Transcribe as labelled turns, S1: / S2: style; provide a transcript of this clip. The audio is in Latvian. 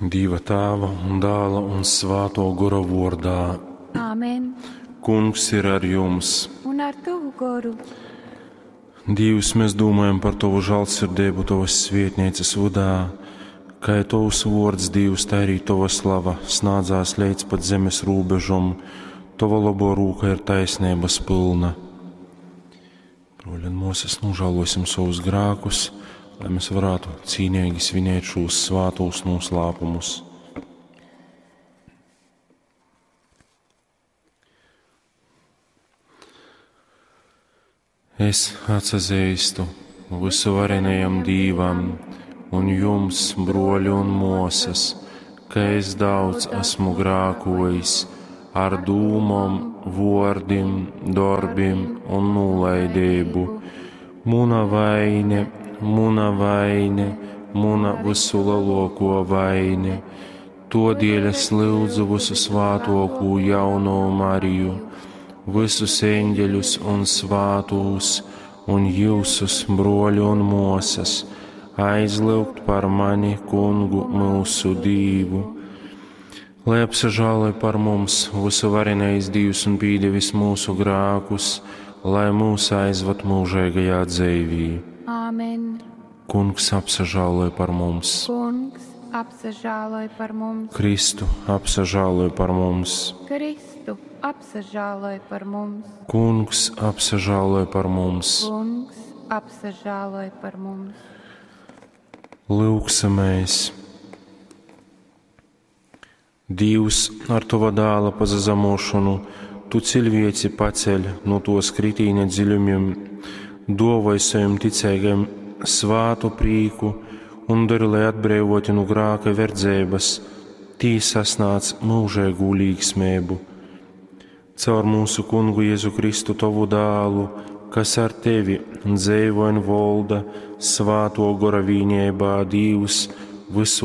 S1: Dieva Tēva un Dēla un Svēto Gara vārdā.
S2: Āmen.
S1: Kungs ir ar jums.
S2: Un ar tavu goru.
S1: Dievs, mēs domājam par tavu žēlsirdību tavas svētnīcas vadā, kā tavs vārds Dievs, tā arī tava slava snādzās līdz pat zemes robežam, tava labo rūka ir taisnības pilna. Broļi, mūs nožēlosim savus grēkus, lai mēs varētu cīnīgi svinēt šos svētos noslēpumus. Es atsazīstu visuvarenajam Dievam un jums, broļi un mosas, ka es daudz esmu grēkojis ar dūmam, vārdiem, darbiem un nolaidību. Muna vaine, muna visu lielāko vaine. Todēļ es lūdzu visu svētāko jauno Mariju, visus eņģeļus un svētos, un jūsus, broļi un mosas, aizlūgt par mani, Kungu, mūsu Dievu. Lai apsažāloj par mums visuvarenais Dievs un pīdevis mūsu grēkus, lai mūs aizvad mūžīgajā dzīvī.
S2: Āmen.
S1: Kungs apsažāloj par mums.
S2: Kungs apsažāloj par mums.
S1: Kristu apsažāloj par mums.
S2: Kristu apsažāloj par mums.
S1: Kungs apsažāloj par mums.
S2: Kungs apsažāloj par mums.
S1: Lūksimies. Dievs, ar tava dēla pazamošanu, tu cilvēci paceļ no tos kritīņa dziļumiem, dāvāj saviem ticīgiem svātu prīku un dari, lai atbrīvoti no grēka verdzības, tī sasnāc mūžīgu līgsmību. Caur mūsu Kungu Jēzu Kristu, tavu dēlu, kas ar tevi dzīvo un valda svāto Gara vienībā, Dievs, visu